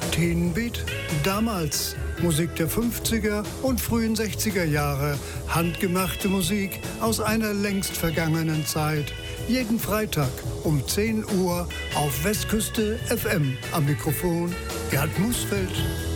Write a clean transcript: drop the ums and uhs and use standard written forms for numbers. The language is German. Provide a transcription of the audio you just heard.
Teenbeat, damals Musik der 50er und frühen 60er Jahre, handgemachte Musik aus einer längst vergangenen Zeit. Jeden Freitag um 10 Uhr auf Westküste FM. Am Mikrofon Gerd Musfeld.